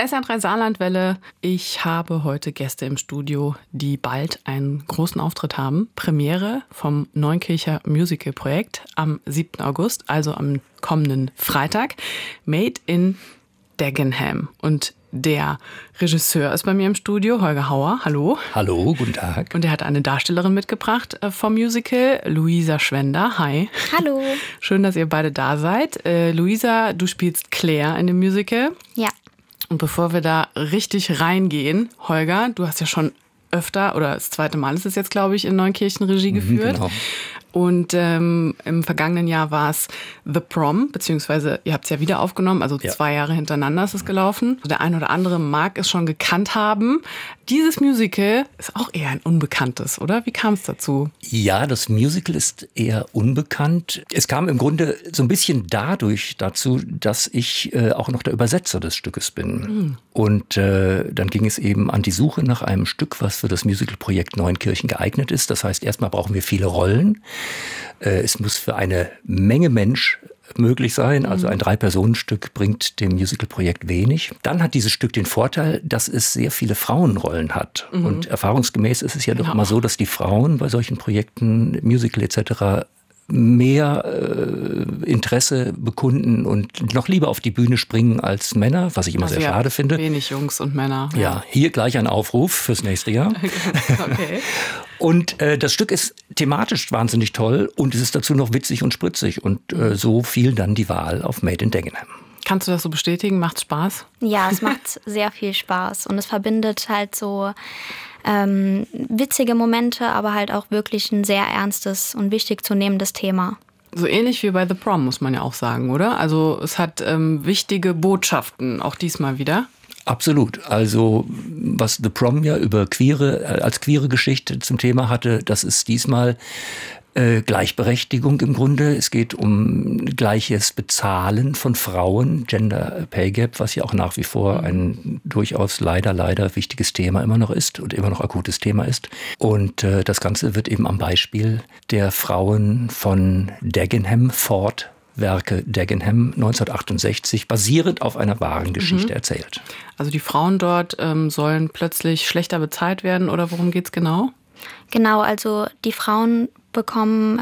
SR3 Saarlandwelle. Ich habe heute Gäste im Studio, die bald einen großen Auftritt haben. Premiere vom Neunkircher Musical-Projekt am 7. August, also am kommenden Freitag. Made in Dagenham. Und der Regisseur ist bei mir im Studio, Holger Hauer. Hallo. Hallo, guten Tag. Und er hat eine Darstellerin mitgebracht vom Musical, Luisa Schwender. Hi. Hallo. Schön, dass ihr beide da seid. Luisa, du spielst Claire in dem Musical. Ja. Und bevor wir da richtig reingehen, Holger, du hast ja schon öfter, oder das zweite Mal ist es jetzt, glaube ich, in Neunkirchen Regie geführt. Genau. Und im vergangenen Jahr war es The Prom, beziehungsweise ihr habt es ja wieder aufgenommen, also 2 Jahre hintereinander ist es gelaufen. Der ein oder andere mag es schon gekannt haben. Dieses Musical ist auch eher ein unbekanntes, oder? Wie kam es dazu? Ja, das Musical ist eher unbekannt. Es kam im Grunde so ein bisschen dadurch dazu, dass ich auch noch der Übersetzer des Stückes bin. Und dann ging es eben an die Suche nach einem Stück, was für das Musical-Projekt Neunkirchen geeignet ist. Das heißt, erstmal brauchen wir viele Rollen. Es muss für eine Menge Mensch möglich sein. Also ein 3-Personen-Stück bringt dem Musical-Projekt wenig. Dann hat dieses Stück den Vorteil, dass es sehr viele Frauenrollen hat. Und erfahrungsgemäß ist es ja doch immer so, dass die Frauen bei solchen Projekten, Musical etc., mehr Interesse bekunden und noch lieber auf die Bühne springen als Männer, was ich immer sehr schade finde. Wenig Jungs und Männer. Ja, hier gleich ein Aufruf fürs nächste Jahr. Okay. Und das Stück ist thematisch wahnsinnig toll und es ist dazu noch witzig und spritzig. Und so fiel dann die Wahl auf Made in Dagenham. Kannst du das so bestätigen? Macht's Spaß? Ja, es macht sehr viel Spaß und es verbindet halt so witzige Momente, aber halt auch wirklich ein sehr ernstes und wichtig zu nehmendes Thema. So ähnlich wie bei The Prom, muss man ja auch sagen, oder? Also es hat wichtige Botschaften, auch diesmal wieder. Absolut. Also was The Prom ja über als queere Geschichte zum Thema hatte, das ist diesmal Gleichberechtigung im Grunde. Es geht um gleiches Bezahlen von Frauen, Gender Pay Gap, was ja auch nach wie vor ein durchaus leider wichtiges Thema immer noch ist und immer noch akutes Thema ist. Und das Ganze wird eben am Beispiel der Frauen von Dagenham, Werke Dagenham 1968, basierend auf einer wahren Geschichte erzählt. Also die Frauen dort sollen plötzlich schlechter bezahlt werden, oder worum geht's genau? Genau, also die Frauen bekommen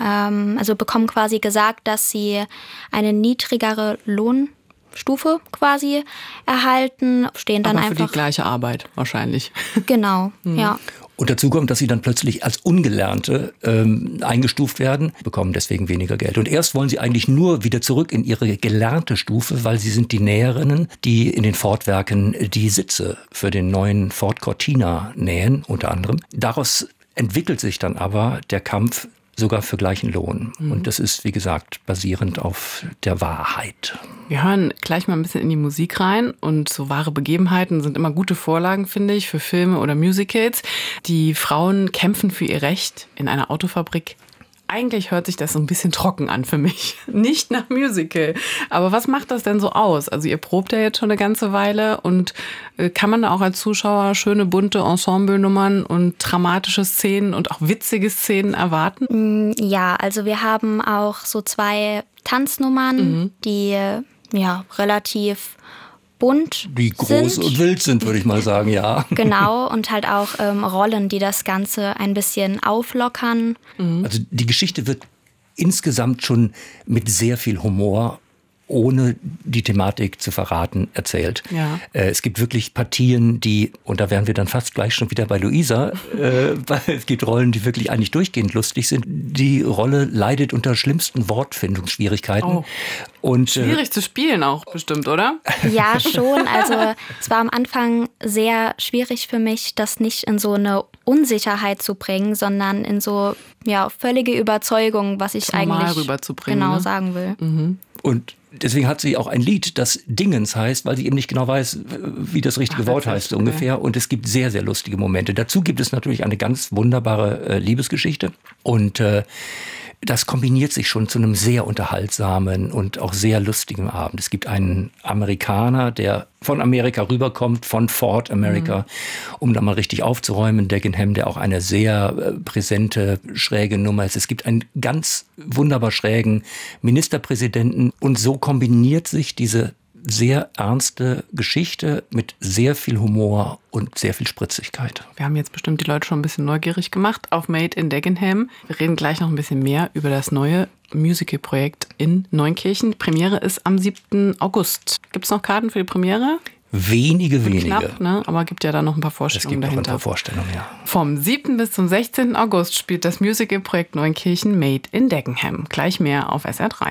quasi gesagt, dass sie eine niedrigere Lohnstufe quasi erhalten, stehen dann aber einfach für die gleiche Arbeit wahrscheinlich. Genau, ja. Und dazu kommt, dass sie dann plötzlich als Ungelernte eingestuft werden, bekommen deswegen weniger Geld. Und erst wollen sie eigentlich nur wieder zurück in ihre gelernte Stufe, weil sie sind die Näherinnen, die in den Ford-Werken die Sitze für den neuen Ford Cortina nähen, unter anderem. Daraus entwickelt sich dann aber der Kampf sogar für gleichen Lohn. Und das ist, wie gesagt, basierend auf der Wahrheit. Wir hören gleich mal ein bisschen in die Musik rein. Und so wahre Begebenheiten sind immer gute Vorlagen, finde ich, für Filme oder Musicals. Die Frauen kämpfen für ihr Recht in einer Autofabrik. Eigentlich hört sich das so ein bisschen trocken an für mich. Nicht nach Musical. Aber was macht das denn so aus? Also ihr probt ja jetzt schon eine ganze Weile. Und kann man da auch als Zuschauer schöne, bunte Ensemblenummern und dramatische Szenen und auch witzige Szenen erwarten? Ja, also wir haben auch so 2 Tanznummern, die relativ bunt die groß sind. Und wild sind, würde ich mal sagen, ja. Genau, und halt auch Rollen, die das Ganze ein bisschen auflockern. Also die Geschichte wird insgesamt schon mit sehr viel Humor, ohne die Thematik zu verraten, erzählt. Ja. Es gibt wirklich Partien, und da wären wir dann fast gleich schon wieder bei Luisa, weil es gibt Rollen, die wirklich eigentlich durchgehend lustig sind. Die Rolle leidet unter schlimmsten Wortfindungsschwierigkeiten. Oh. Und, schwierig zu spielen auch bestimmt, oder? Ja, schon. Also es war am Anfang sehr schwierig für mich, das nicht in so eine Unsicherheit zu bringen, sondern in so völlige Überzeugung, was ich Normal eigentlich rüberzubringen, sagen will. Und deswegen hat sie auch ein Lied, das Dingens heißt, weil sie eben nicht genau weiß, wie das richtige Wort heißt so ungefähr. Und es gibt sehr, sehr lustige Momente. Dazu gibt es natürlich eine ganz wunderbare Liebesgeschichte. Und das kombiniert sich schon zu einem sehr unterhaltsamen und auch sehr lustigen Abend. Es gibt einen Amerikaner, der von Amerika rüberkommt, von Ford America, um da mal richtig aufzuräumen. Dagenham, der auch eine sehr präsente, schräge Nummer ist. Es gibt einen ganz wunderbar schrägen Ministerpräsidenten und so kombiniert sich diese sehr ernste Geschichte mit sehr viel Humor und sehr viel Spritzigkeit. Wir haben jetzt bestimmt die Leute schon ein bisschen neugierig gemacht auf Made in Dagenham. Wir reden gleich noch ein bisschen mehr über das neue Musical-Projekt in Neunkirchen. Die Premiere ist am 7. August. Gibt es noch Karten für die Premiere? Wenige. Knapp, ne? Aber gibt ja da noch ein paar Vorstellungen dahinter. Es gibt noch ein paar Vorstellungen, ja. Vom 7. bis zum 16. August spielt das Musical-Projekt Neunkirchen Made in Dagenham. Gleich mehr auf SR3.